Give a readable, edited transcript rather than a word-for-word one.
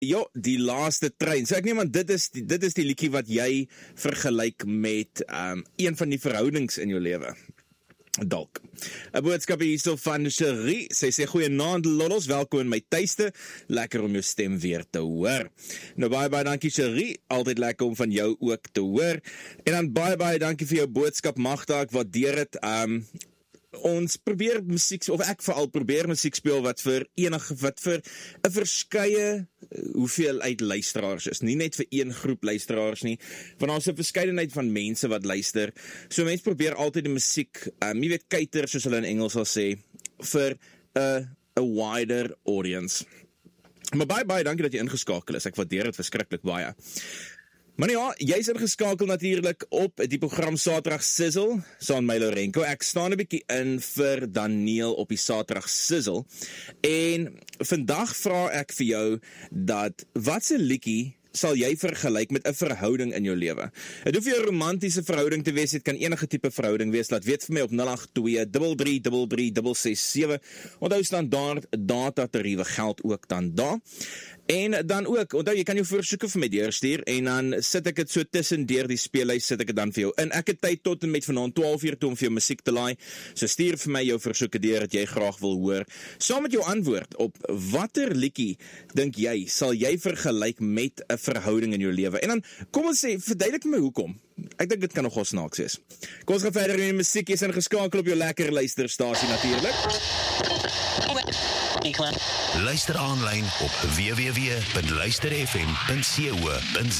Ja, die laaste trein. So ek neem aan, dit is die liedjie wat jy vergelyk met een van die verhoudings in jou lewe. Dalk. 'n boodskap hierso van Cherie. Sy sê goeienaand lollos, welkom in my tuiste. Lekker om jou stem weer te hoor. Nou baie dankie Cherie, altyd lekker om van jou ook te hoor. En dan baie dankie vir jou boodskap Magda, ek waardeer dit. Ons probeer musiek, of ek veral probeer musiek speel wat vir 'n verskeie hoeveelheid luisteraars is, nie net vir een groep luisteraars nie, want ons 'n verskeidenheid van mense wat luister, so mense probeer altyd die musiek, jy weet, cater, soos hulle in Engels sal sê, vir 'n wider audience. Maar baie dankie dat jy ingeskakel is, ek waardeer dit verskriklik baie. Maar ja, jy is ingeskakel natuurlik op die program Saterdag Sizzle, saam met my Lorenko. Ek staan 'n bietjie in vir Daniel op die Saterdag Sizzle. En vandag vra ek vir jou dat watse liedjie sal jy vergelyk met 'n verhouding in jou lewe? Dit hoef nie 'n romantiese verhouding te wees, dit kan enige tipe verhouding wees. Laat weet vir my op 082-33-337. Onthou standaard data tariewe geld ook dan daar. En dan ook, onthou jy kan jou versoeke vir my deurstuur en dan sit ek dit so tussen deur die speellys, sit ek dit dan vir jou in. Ek het tyd tot en met vanaand 12:00 toe om vir jou musiek te laai. So stuur vir my jou versoeke deur dat jy graag wil hoor. Saam met jou antwoord op watter liedjie dink jy sal jy vergelyk met 'n verhouding in jou lewe? En dan kom ons sê, verduidelik my hoekom. Ek dink dit kan nogal snaaks wees. Kom ons gaan verder met die musiek, jy is ingeskakel op jou lekker luisterstasie natuurlik. Luister aanlyn op www.luisterfm.co.za.